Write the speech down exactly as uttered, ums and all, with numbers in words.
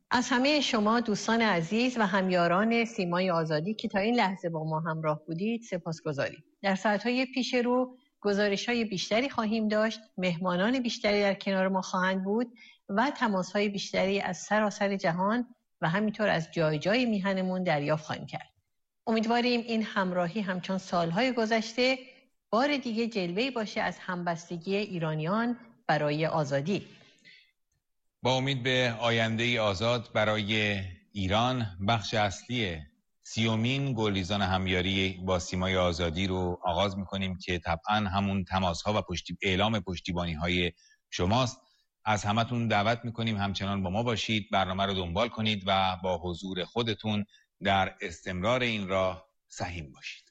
از همه شما دوستان عزیز و همیاران سیمای آزادی که تا این لحظه با ما همراه بودید سپاسگزاریم. در ساعتهای پیش رو گزارش‌های بیشتری خواهیم داشت، مهمانان بیشتری در کنار ما خواهند بود و تماس‌های بیشتری از سراسر جهان و همینطور از جای جای میهنمون دریافت خواهیم کرد. امیدواریم این همراهی همچون سالهای گذشته بار دیگه جلوه‌ای باشه از همبستگی ایرانیان برای آزادی. با امید به آینده آزاد برای ایران، بخش اصلی سیومین گلریزان همیاری با سیمای آزادی رو آغاز میکنیم که طبعا همون تماس‌ها و پشتی اعلام پشتیبانی‌های شماست. از همتون دعوت میکنیم همچنان با ما باشید، برنامه رو دنبال کنید و با حضور خودتون در استمرار این راه سهیم باشید.